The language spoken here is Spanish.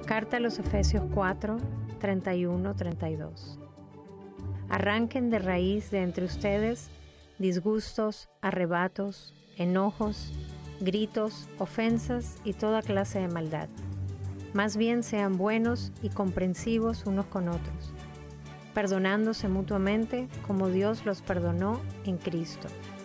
Carta a los Efesios 4, 31-32. Arranquen de raíz de entre ustedes disgustos, arrebatos, enojos, gritos, ofensas y toda clase de maldad. Más bien sean buenos y comprensivos unos con otros, perdonándose mutuamente como Dios los perdonó en Cristo.